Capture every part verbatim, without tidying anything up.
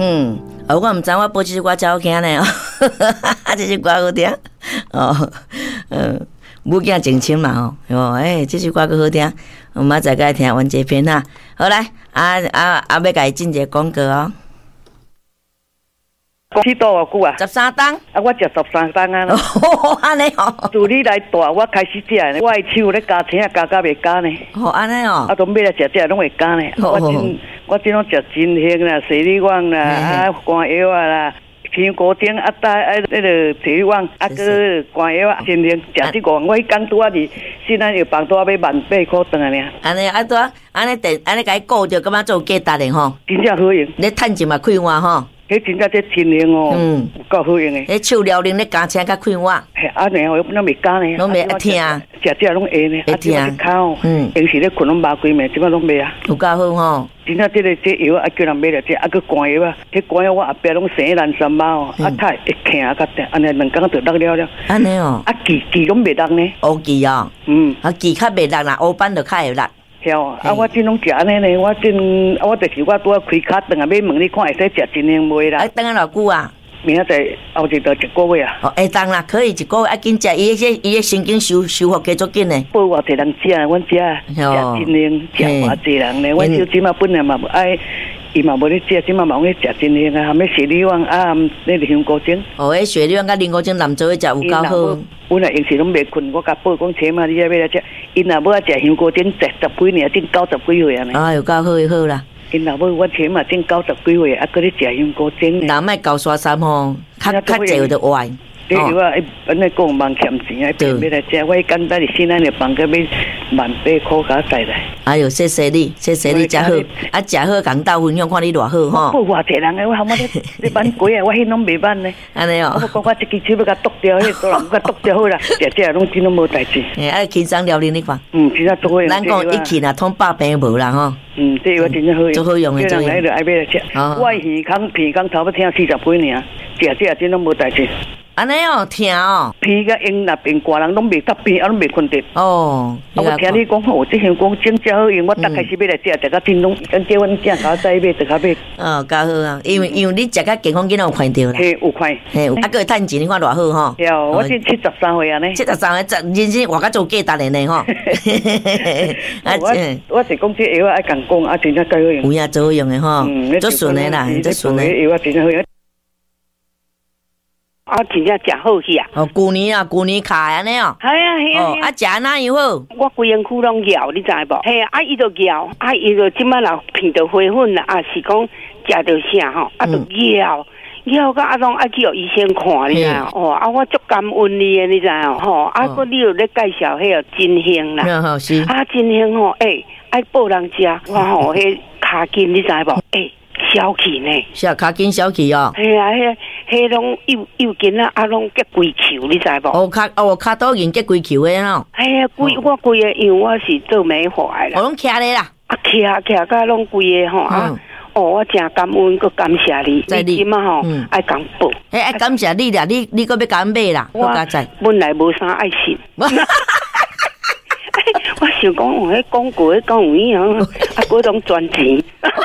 嗯，哦，我唔知我播这首歌真好听呢哦，这首歌好听哦，嗯，母囝真亲嘛哦，哦，哎，这首歌够好听，我们再该听完这篇哈。好来，啊啊啊，要甲伊进一个广告哦。 去多偌久啊？ 十三档。 啊，我食十三档啊。 哦，安尼哦。 自你来带，我开始食呢。我的手咧加青啊，加加袂加呢。 哦，安尼哦。 啊，都买来食食拢会加呢。我真我真拢食真香啦，水里旺啦，啊，肝药啊啦。香菇丁啊，带啊，那个水里旺啊，个肝药啊，真香。食这个，我迄工拄啊是，现在药房拄啊要万八块顿啊呢。 安尼啊，拄啊，安尼电，安尼甲伊顾着，感觉做价值的吼。 真正好用。 你趁钱嘛开换吼。 迄真正这真香哦，嗯，有够好用的。 迄手撩灵咧加青甲开换。 嘿，啊，然后拢袂加呢， 拢袂一听， 食食拢会呢， 一听。 口，嗯，平时咧困拢麻规暝，即摆拢袂啊。 有够好吼。 真正这个这药啊，叫人买来这，啊，佮肝药啊，这肝药我后壁拢生烂三包哦，啊，太会疼啊，甲定，安尼两工就落了了。 安尼哦。 啊，记记拢袂落呢。 乌记哦。嗯。啊，记较袂落啦，乌斑就较会落。 晓啊！我真拢食安尼呢，我真啊，我就是我拄啊开卡顿啊，要问你看会使食真香袂啦？ 啊，等下偌久啊？ 明仔载后一到一个月啊。 哦，会当啦，可以一个月啊，紧食，伊迄伊迄神经修修复加足紧呢。 报偌济人食，阮食食真香，食偌济人呢。阮小姊嘛本来嘛爱，伊嘛无咧食，即嘛嘛咧食真香啊，含迄雪里旺啊，那个香菇精。 哦，迄雪里旺甲莲菇精南做伙食有够好。 阮也用时拢袂困，我甲报讲车嘛，你要要来食。因老母啊食香菇精，食十几年，顶九十几岁啊呢。 啊，有够好好啦。 因老母我车嘛顶九十几岁，啊，搁咧食香菇精。 人莫高刷衫吼，较较济有得歪。 对，我一安尼讲忙欠钱啊，变要来食。我简单的现在的房个要万八块甲带来。 哎呦，谢谢你，谢谢你，食好，啊，食好共斗分享，看你偌好吼。 我偌济人个，我后尾咧咧挽鬼啊，我迄拢袂挽呢。 安尼哦。 我讲我一支手要甲剁掉，迄个人甲剁掉好啦，食食拢真拢无代志。 哎，啊，轻松聊你你看。 嗯，真正做好用。 咱讲一起啦，通百病无啦吼。 嗯，这个真正好用。 做好用的，做用。 来就爱买来食。我耳康鼻康差不多听四十几年，食食真拢无代志。 安尼哦，听哦， 鼻甲因那边寡人拢袂得鼻，啊拢袂困得。哦，我听你讲吼，这香港真正好用，我逐开始买来食，食到真拢跟结婚正搞在买，就较买。 哦，较好啊，因为因为你食较健康，囡仔有看到啦。 嘿，有看。嘿， 啊，个趁钱，你看偌好吼。 对，我今七十三岁啊呢。 七十三岁，真真活甲做价值的呢吼。 我我是讲这药爱讲讲，啊真正够好用。 有影做好用的吼，做顺的啦，做顺的。 药真正好用。啊，真正食好去啊！ 哦，旧年啊，旧年卡安尼哦。 系啊系啊。 哦，啊食哪样好？ 我规身躯拢咬，你知无？嘿啊，伊就咬，啊伊就即摆若片到花粉啦，啊是讲食到啥吼，啊就咬。以后个啊拢爱去互医生看，你知哦？啊，我足感恩你诶，你知哦？吼，啊，个你又咧介绍迄个真香啦， 是啊，真香吼，诶，爱报人食，我吼迄骹筋，你知无？诶，小气呢？ 是啊，骹筋小气哦。 系啊，迄迄拢幼幼筋啊，啊拢结规球，你知无？ 哦，骹哦，骹倒筋结规球诶咯。 系啊，规我规个，因为我是做美发诶啦。 我拢徛咧啦。 啊，徛徛甲拢规个吼啊。哦，我真感恩，佮感谢你。你即嘛吼，爱讲报。 诶，爱感谢你啦，你你佮要讲买啦，我加在。 本来无啥爱信。我想讲，我迄广告迄讲有影，啊，嗰种赚钱。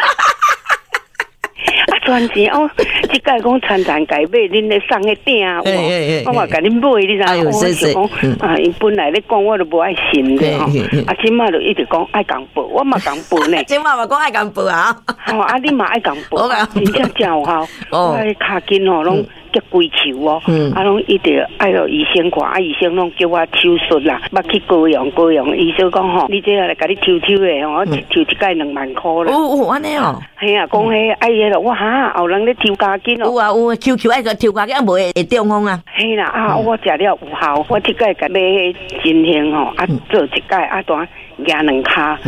啊，赚钱哦！即摆讲餐餐改买，恁咧送迄鼎啊，我嘛甲恁买，你知影？我想讲啊，因本来咧讲，我都无爱信的吼。啊，即摆就一直讲爱讲报，我嘛讲报呢。 即摆嘛讲爱讲报啊。吼， 啊，你嘛爱讲报，真正真有效。我迄骹筋吼拢结规球哦，啊，拢一直爱互医生看，啊，医生拢叫我手术啦，捌去高阳高阳，医生讲吼，你这来甲你抽抽的吼，我抽一届两万箍啦。 哦哦，安尼哦。 系啊，讲迄爱迄咯，我哈后人咧抽骹筋哦。 有啊有 ，Q Q 爱个抽骹筋，啊无会会中风啊。 系啦，啊，我食了有效，我即届甲买迄真香吼，啊做一届啊单压两骹。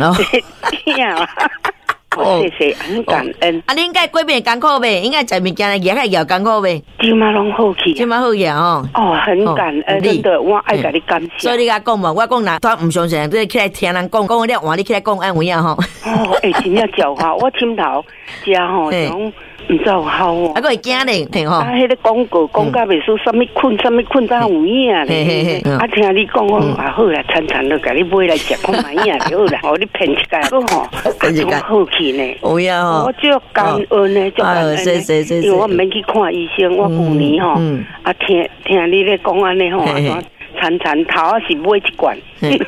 哦，谢谢，很感恩。 啊，你应该过边艰苦呗，应该食物件来咬开咬艰苦呗。 即马拢好去， 即马好去哦。哦， 很感恩，真的，我爱甲你感谢。 所以你甲讲嘛，我讲若他唔相信，你起来听人讲，讲了换你起来讲安有影吼。 哦，诶，真正叫好，我枕头食吼，种唔知有效哦。 啊，个会惊咧，听吼。 啊，迄个广告讲甲袂输，啥物困，啥物困，才有影咧。啊，听你讲，我啊好啦，餐餐都甲你买来食，看买影就好啦。哦，你骗一届，好吼，啊，好去。 气呢。 有呀吼， 我就感恩呢，就感恩呢，因为我唔免去看医生，我旧年吼，啊听听你咧讲安尼吼，餐餐头啊是买一罐，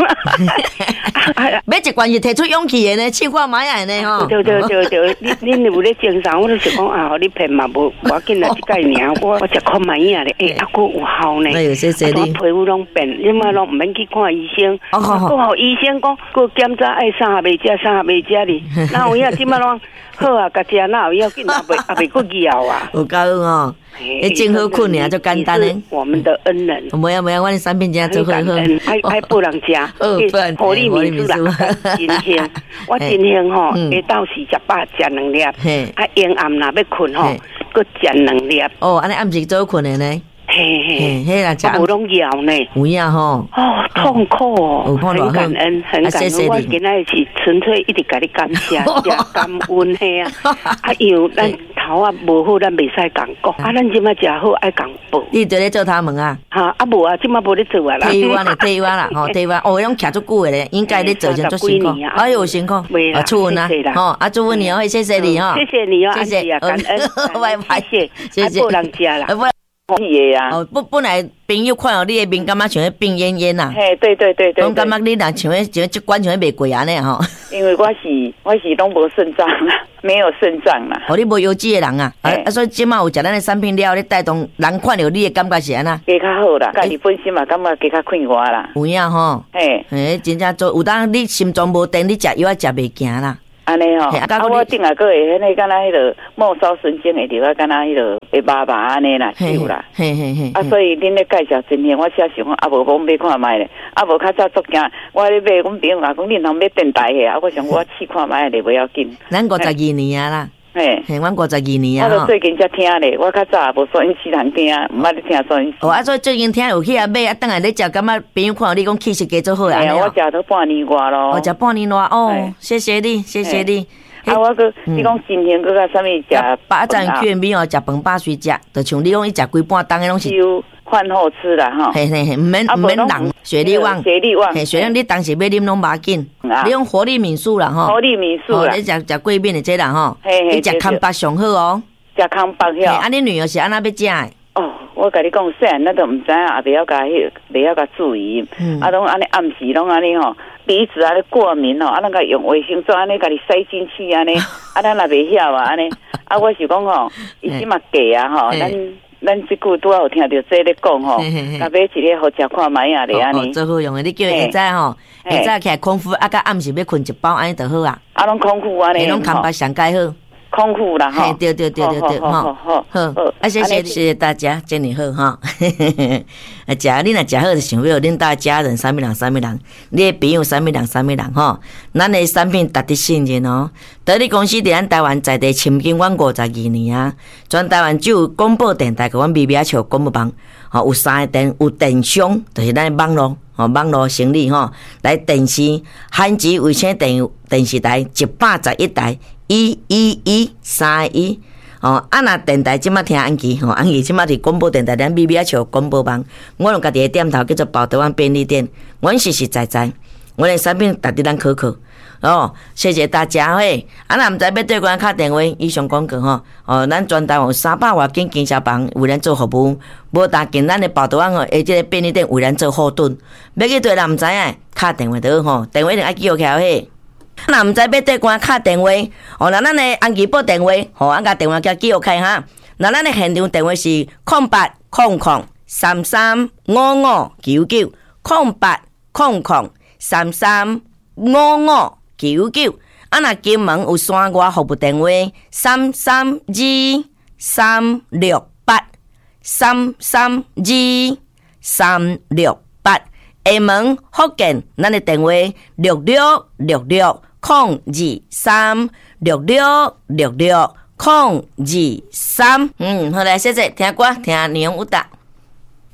买一罐就提出勇气的呢，试看买下呢吼。 对对对对，你你有咧精神，我都是讲啊，你骗嘛无，我紧来即个尔，我我食看买呀咧，诶，啊个有效呢， 哎呦，谢谢你。 皮肤拢变，你嘛拢唔免去看医生，啊个好医生讲，个检查爱啥也未食，啥也未食哩，那有影即嘛拢好啊，甲食那有要紧，也未也未个药啊。 有够哦。诶，真好困尔，就简单嘞。 我们的恩人。 冇呀冇呀，我的产品真做好好。 爱爱不人食， 哦，不然。 活力民主啦，真香。我真香吼，下昼时食饱食两粒，啊，阴暗若要困吼，搁食两粒。 哦，安尼暗时做困的呢。 嘿嘿， 嘿啦， 我无拢摇呢。 有影吼。 哦，痛苦哦，很感恩，很感恩。我今仔是纯粹一直甲你感谢，感恩嘿啊。啊，因为咱头啊无好，咱袂使讲讲。啊，咱即摆食好爱讲报。 你伫咧做他们啊？ 哈，啊无啊，即摆无咧做啊啦。 退完咧，退完啦，吼，退完。哦，拢徛足久诶咧，应该咧做成足辛苦。哎呦，辛苦。啊，祝福啊，吼，啊，祝福你哦，谢谢你哦。 谢谢你哦，谢谢，感恩， 拜拜， 谢谢，谢谢。人食啦。 哦，本本来朋友看到你的面，感觉像迄病恹恹呐。 嘿，对对对对。 我感觉你若像迄像即关像迄袂过安尼吼。 因为我是我是拢无肾脏啦，没有肾脏啦。 哦，你无腰肌的人啊，啊，所以即马有食咱的产品了，你带动人看到你的感觉是安那？ 加较好啦，家己本身嘛感觉加较快活啦。 有影吼。嘿，嘿，真正做有当你心脏无定，你食药啊食袂行啦。 安尼吼，啊我顶下个会迄个敢若迄个末梢神经会着啊，敢若迄个会麻麻安尼啦，手啦，嘿嘿嘿。啊，所以恁咧介绍真诶，我写想讲啊，无讲买看卖咧，啊无较早足惊，我咧买，阮朋友讲讲恁通买电台诶，啊，我想我试看卖咧，袂要紧。 咱五十二年啊啦。嘿，嘿，阮五十二年啊！ 我最近才听咧，我较早也无收音机通听，毋捌咧听收音机。 哦，啊，所以最近听有去啊买啊，等下咧食，感觉朋友看到你讲气色加做好啊。 哎呀，我食到半年外咯。 哦，食半年外哦，谢谢你，谢谢你。 啊，我个你讲今天个个啥物食？ 八站 Q M B 哦，食饭饱水食，就像你讲伊食规半当诶拢是。 饭后吃啦吼， 嘿嘿嘿，唔免唔免人血力旺， 血力旺， 嘿，血力你当时要啉拢无紧，你用活力敏素啦吼， 活力敏素啦， 你食食贵面的这啦吼， 嘿嘿， 你食康巴上好哦， 食康巴遐， 啊，你女儿是安那要食的？ 哦，我甲你讲，细汉咱都唔知影，也袂晓甲迄，袂晓甲注意，啊，拢安尼暗时拢安尼吼，鼻子安尼过敏吼，啊，咱甲用卫生纸安尼甲你塞进去安尼，啊，咱也袂晓啊安尼，啊，我是讲吼，伊即嘛假啊吼，咱。咱即句拄好有听到这咧讲吼，甲买一个好食看卖啊咧安尼， 做好用的。你叫下早吼，下早起来空腹，啊，甲暗时要困一包安尼就好啊。 啊，拢空腹安尼， 拢康巴上介好。 空腹啦吼， 对对对对对，吼，好好，啊，谢谢谢谢大家，真哩好哈。啊，食你若食好，就想要恁大家人啥物人啥物人，你的朋友啥物人啥物人吼，咱的产品值得信任哦。得力公司伫咱台湾在地深耕阮五十二年啊，全台湾只有广播电台甲阮微微笑广播网，吼有三个电有电商，就是咱的网络。哦，网络生理吼，来电视汉字卫星电电视台一百十一台，一一一三一。哦，啊那电台即马听安琪吼，安琪即马伫广播电台，咱 B B 笑广播网，我用家己的店头叫做宝德湾便利店，阮实实在在，阮的产品值得咱可可。哦，谢谢大家嘿！啊，若毋知要对阮敲电话，以上广告吼。哦，咱全台有三百外间经销房为咱做服务，无但见咱的宝德湾哦，而即个便利店为咱做后盾。要去对人毋知影，敲电话就好吼，电话一定爱记好起嘿。若毋知要对阮敲电话，哦，若咱的安琪拨电话，吼，俺甲电话叫记好起哈。若咱的现场电话是空八空空三三五五九九空八空空三三五五。九九，啊！若金门有山外服务电话三三二三六八三三二三六八，厦门福建咱的电话六六六六空二三六六六六空二三。嗯，好来，谢谢听歌，听内容有答。